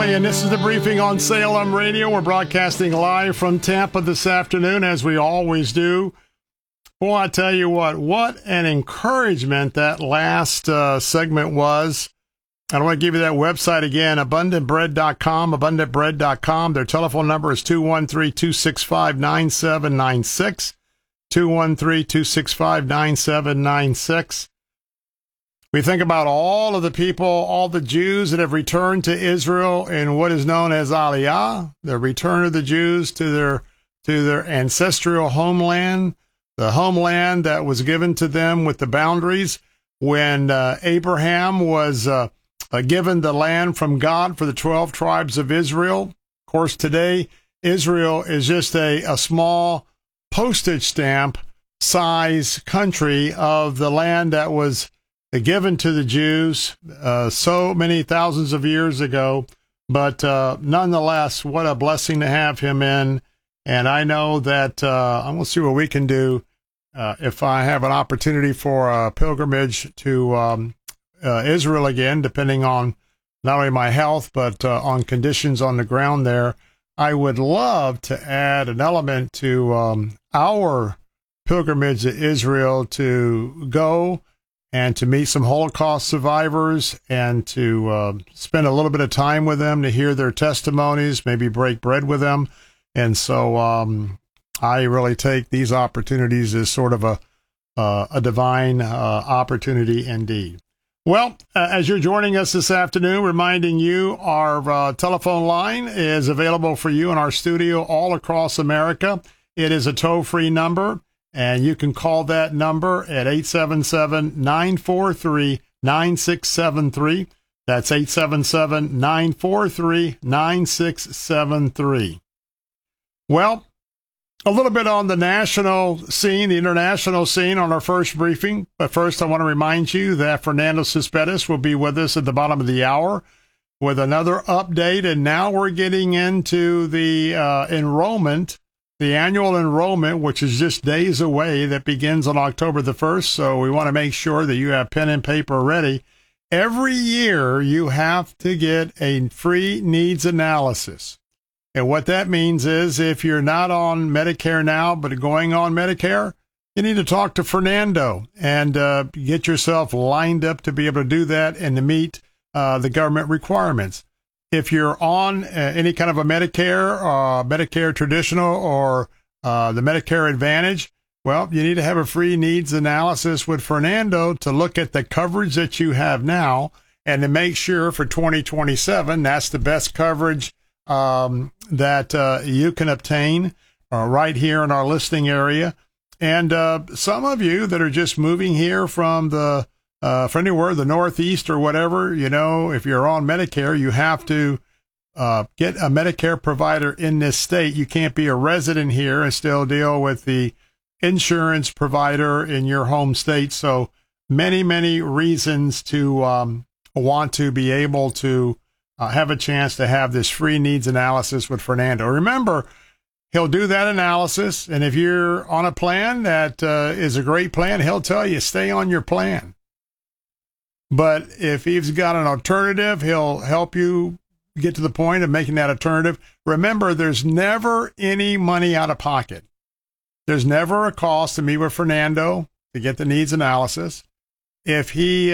And this is the briefing on Salem Radio. We're broadcasting live from Tampa this afternoon, as we always do. Boy, I tell you what an encouragement that last segment was. I want to give you that website again, abundantbread.com, abundantbread.com. Their telephone number is 213-265-9796, 213-265-9796. We think about all of the people, all the Jews that have returned to Israel in what is known as Aliyah, the return of the Jews to their ancestral homeland, the homeland that was given to them with the boundaries when Abraham was given the land from God for the 12 tribes of Israel. Of course, today, Israel is just a small postage stamp size country of the land that was given to the Jews so many thousands of years ago. But nonetheless, what a blessing to have him in. And I know that I'm going to see what we can do if I have an opportunity for a pilgrimage to Israel again, depending on not only my health, but on conditions on the ground there. I would love to add an element to our pilgrimage to Israel, to go and to meet some Holocaust survivors and to spend a little bit of time with them, to hear their testimonies, maybe break bread with them. And so I really take these opportunities as sort of a divine opportunity indeed. Well, as you're joining us this afternoon, reminding you our telephone line is available for you in our studio all across America. It is a toll-free number. And you can call that number at 877-943-9673. That's 877-943-9673. Well, a little bit on the national scene, the international scene on our first briefing. But first, I want to remind you that Fernando Cespedes will be with us at the bottom of the hour with another update. And now we're getting into the enrollment, the annual enrollment, which is just days away, that begins on October the 1st. So we want to make sure that you have pen and paper ready. Every year, you have to get a free needs analysis. And what that means is if you're not on Medicare now, but going on Medicare, you need to talk to Fernando and get yourself lined up to be able to do that and to meet the government requirements. If you're on any kind of a Medicare, Medicare Traditional, or the Medicare Advantage, well, you need to have a free needs analysis with Fernando to look at the coverage that you have now and to make sure for 2027 that's the best coverage that you can obtain right here in our listing area. And some of you that are just moving here from the for anywhere, the Northeast or whatever, you know, if you're on Medicare, you have to get a Medicare provider in this state. You can't be a resident here and still deal with the insurance provider in your home state. So many, many reasons to want to be able to have a chance to have this free needs analysis with Fernando. Remember, he'll do that analysis, and if you're on a plan that is a great plan, he'll tell you, stay on your plan. But if he's got an alternative, he'll help you get to the point of making that alternative. Remember, there's never any money out of pocket. There's never a cost to meet with Fernando to get the needs analysis. If he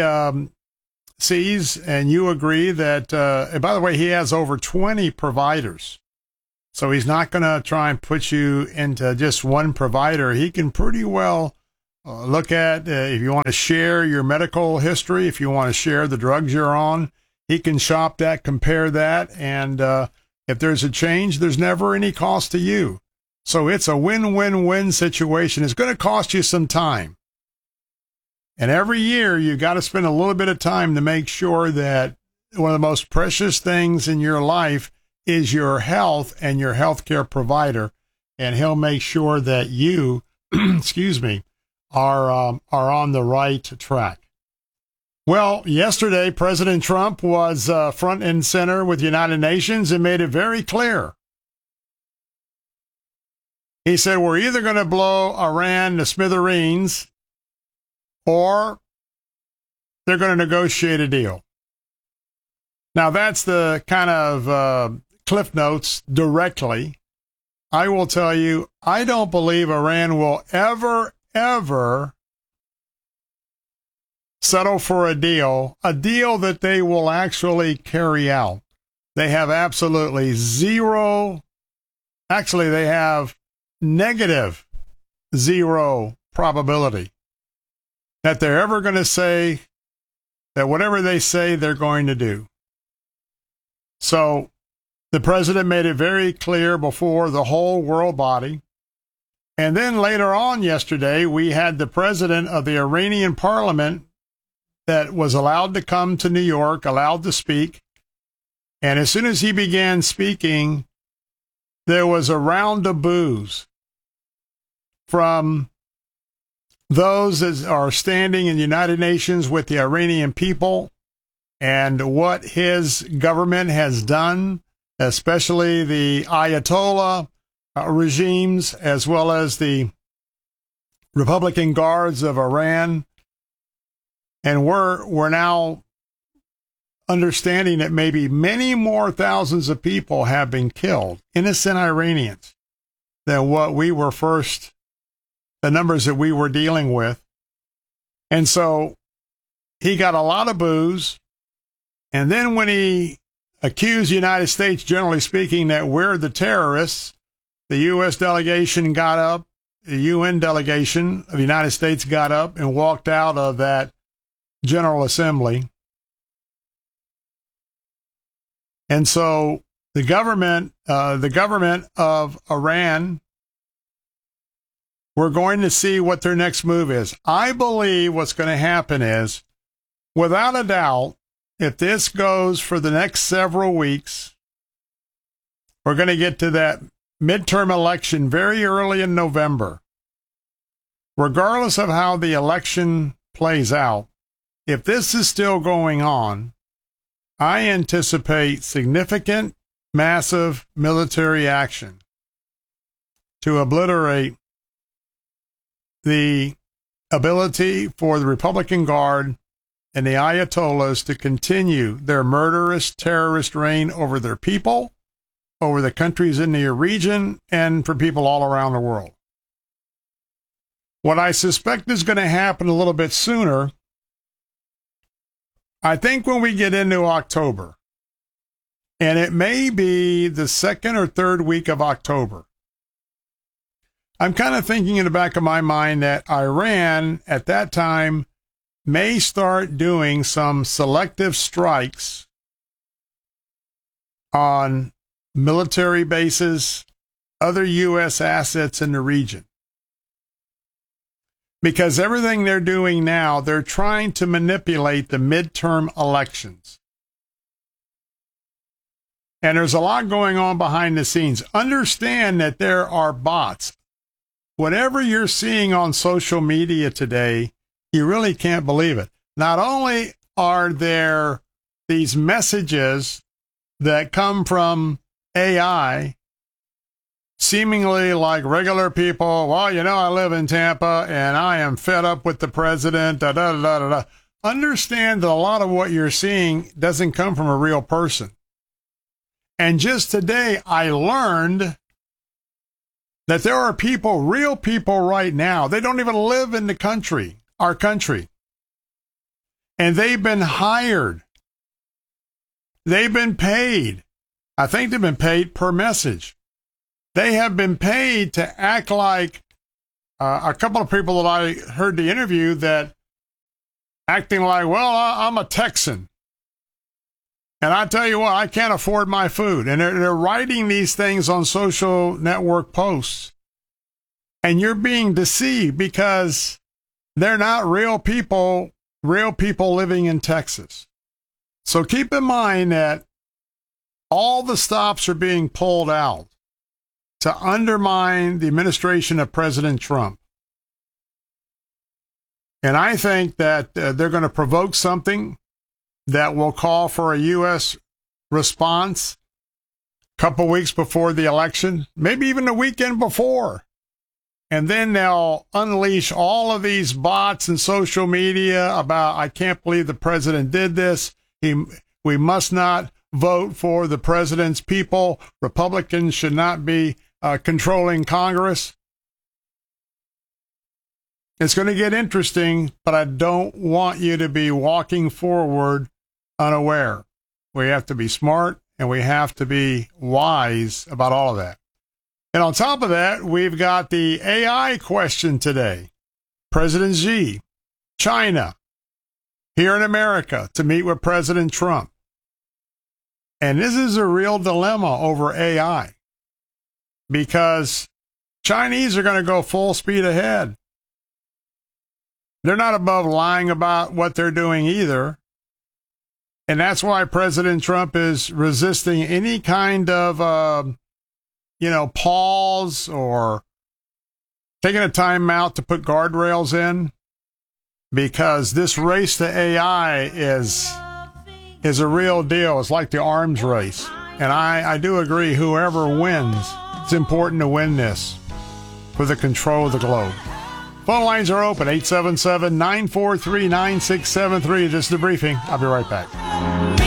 sees and you agree that, and by the way, he has over 20 providers. So he's not going to try and put you into just one provider. He can pretty well look at if you want to share your medical history, if you want to share the drugs you're on, he can shop that, compare that, and if there's a change, there's never any cost to you. So it's a win-win-win situation. It's going to cost you some time. And every year, you got to spend a little bit of time to make sure that one of the most precious things in your life is your health and your healthcare provider. And he'll make sure that you, excuse me, are on the right track. Well, yesterday, President Trump was front and center with the United Nations and made it very clear. He said, we're either going to blow Iran to smithereens or they're going to negotiate a deal. Now, that's the kind of cliff notes directly. I will tell you, I don't believe Iran will ever settle for a deal that they will actually carry out. They have absolutely zero, actually, they have negative zero probability that they're ever going to say that whatever they say they're going to do. So the president made it very clear before the whole world body. And then later on yesterday, we had the president of the Iranian parliament that was allowed to come to New York, allowed to speak. And as soon as he began speaking, there was a round of boos from those that are standing in the United Nations with the Iranian people and what his government has done, especially the Ayatollah regimes, as well as the Republican Guards of Iran. And we're now understanding that maybe many more thousands of people have been killed, innocent Iranians, than what we were first, the numbers that we were dealing with. And so he got a lot of boos. And then when he accused the United States, generally speaking, that we're the terrorists, the U.S. delegation got up, the UN delegation of the United States got up and walked out of that General Assembly. And so the government of Iran, we're going to see what their next move is. I believe what's going to happen is, without a doubt, if this goes for the next several weeks, we're going to get to that midterm election very early in November. Regardless of how the election plays out, if this is still going on, I anticipate significant, massive military action to obliterate the ability for the Republican Guard and the Ayatollahs to continue their murderous terrorist reign over their people, over the countries in the region, and for people all around the world. What I suspect is going to happen a little bit sooner, I think when we get into October, and it may be the second or third week of October, I'm kind of thinking in the back of my mind that Iran at that time may start doing some selective strikes on military bases, other U.S. assets in the region. Because everything they're doing now, they're trying to manipulate the midterm elections. And there's a lot going on behind the scenes. Understand that there are bots. Whatever you're seeing on social media today, you really can't believe it. Not only are there these messages that come from AI, seemingly like regular people, well, you know, I live in Tampa and I am fed up with the president, da da da da da. Understand that a lot of what you're seeing doesn't come from a real person. And just today, I learned that there are people, real people right now, they don't even live in the country, our country. And they've been hired. They've been paid. I think they've been paid per message. They have been paid to act like a couple of people that I heard the interview that acting like, well, I'm a Texan. And I tell you what, I can't afford my food. And they're writing these things on social network posts. And you're being deceived because they're not real people living in Texas. So keep in mind that all the stops are being pulled out to undermine the administration of President Trump. And I think that they're going to provoke something that will call for a U.S. response a couple weeks before the election, maybe even the weekend before. And then they'll unleash all of these bots and social media about, I can't believe the president did this. We must not vote for the president's people. Republicans should not be controlling Congress. It's going to get interesting, but I don't want you to be walking forward unaware. We have to be smart and we have to be wise about all of that. And on top of that, we've got the AI question today. President Xi, China, here in America to meet with President Trump. And this is a real dilemma over AI because Chinese are going to go full speed ahead. They're not above lying about what they're doing either. And that's why President Trump is resisting any kind of, pause or taking a time out to put guardrails in, because this race to AI is a real deal. It's like the arms race. And I do agree, whoever wins, it's important to win this for the control of the globe. Phone lines are open, 877-943-9673. This is The Briefing. I'll be right back.